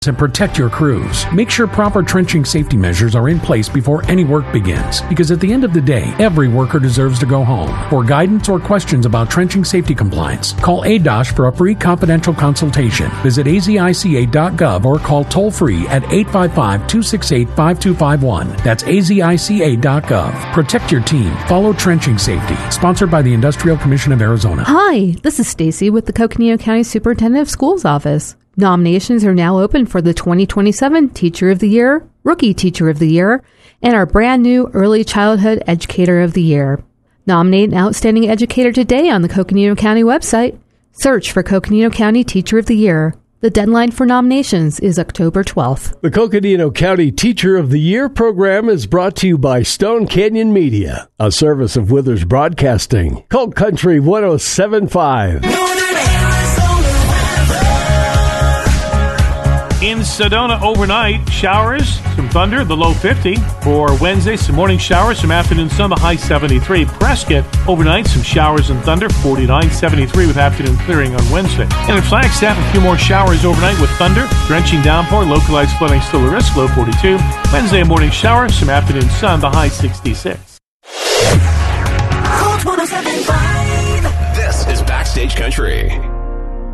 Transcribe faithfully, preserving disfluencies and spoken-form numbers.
and protect your crews. Make sure proper trenching safety measures are in place before any work begins, because at the end of the day, every worker deserves to go home. For guidance or questions about trenching safety compliance, call A D O S H for a free confidential consultation. Visit a z i c a dot gov or call toll-free at eight five five, two six eight, five two five one. That's a z i c a dot gov. Protect your team. Follow trenching safety. Sponsored by the Industrial Commission of Arizona. Hi, this is Stacy with the Coconino County Superintendent of Schools office. Nominations are now open for the twenty twenty-seven Teacher of the Year, Rookie Teacher of the Year, and our brand new Early Childhood Educator of the Year. Nominate an outstanding educator today on the Coconino County website. Search for Coconino County Teacher of the Year. The deadline for nominations is October twelfth. The Coconino County Teacher of the Year program is brought to you by Stone Canyon Media, a service of Withers Broadcasting. Cold Country one oh seven point five. In Sedona overnight, showers, some thunder, the low fifty. For Wednesday, some morning showers, some afternoon sun, the high seventy-three. Prescott, overnight, some showers and thunder, forty-nine, seventy-three with afternoon clearing on Wednesday. And in Flagstaff, a few more showers overnight with thunder, drenching downpour, localized flooding still a risk, low forty-two. Wednesday, morning showers, some afternoon sun, the high sixty-six. Cold one oh seven point five. This is Backstage Country.